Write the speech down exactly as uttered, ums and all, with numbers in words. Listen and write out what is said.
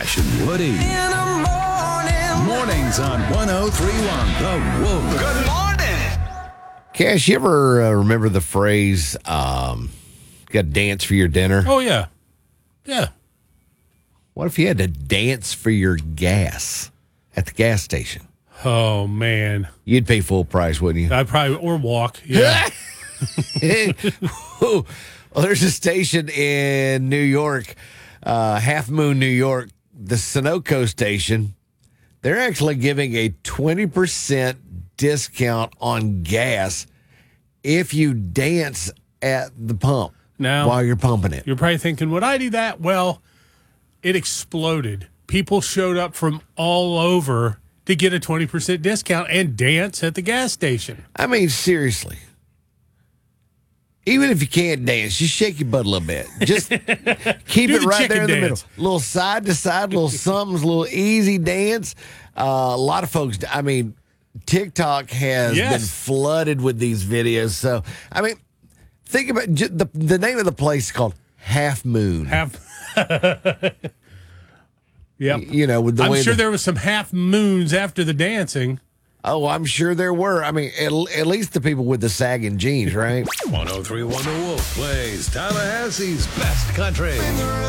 Cash and Woody. In the morning. Mornings on one oh three one The Wolf. Good morning. Cash, you ever uh, remember the phrase, um, got to dance for your dinner? Oh, yeah. Yeah. What if you had to dance for your gas at the gas station? Oh, man. You'd pay full price, wouldn't you? I probably, or walk. Yeah. Well, there's a station in New York, uh, Half Moon, New York, the Sunoco station. They're actually giving a twenty percent discount on gas if you dance at the pump Now, while you're pumping it. You're probably thinking, would I do that? Well, it exploded. People showed up from all over to get a twenty percent discount and dance at the gas station. I mean, seriously. Even if you can't dance, just shake your butt a little bit. Just keep Do it the right chicken there in the middle. dance. A little side to side, little something's a little easy dance. Uh, a lot of folks, I mean, TikTok has Yes. been flooded with these videos. So, I mean, think about ju- the the name of the place is called Half Moon. Half. Yep. You know, with the I'm way sure the- there was some half moons after the dancing. Oh, I'm sure there were. I mean, at, at least the people with the sagging jeans, right? one oh three one The Wolf plays Tallahassee's best country.